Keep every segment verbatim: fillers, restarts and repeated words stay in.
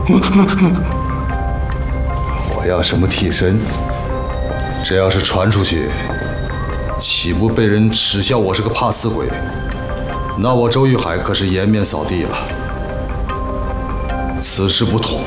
我要什么替身？这要是传出去，岂不被人耻笑我是个怕死鬼？那我周玉海可是颜面扫地了。此事不同。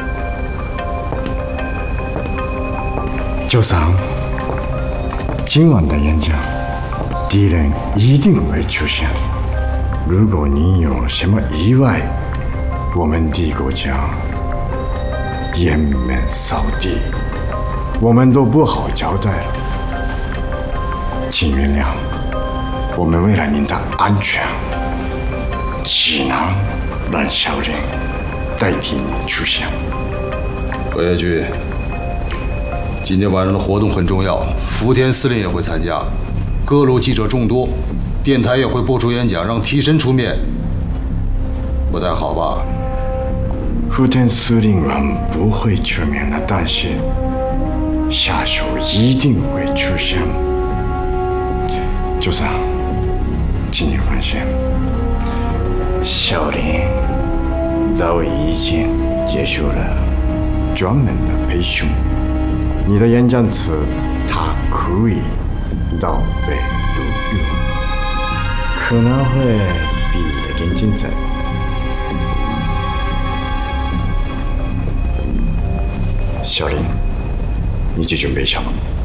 九桑，今晚的演讲，敌人一定会出现。如果你有什么意外，我们帝国将颜面扫地，我们都不好交代了。请原谅，我们为了您的安全，只能让小人代替您出现。 何野居，今天晚上的活动很重要，福田司令也会参加，各路记者众多，电台也会播出演讲，让替身出面，不太好吧？ 福田司令官不会出面的，但是下手一定会出现。组长，请你放心，小林早已经结束了专门的培训，你的演讲词他可以倒背如流，可能会比你的更精彩。小林，你就准备一下吧。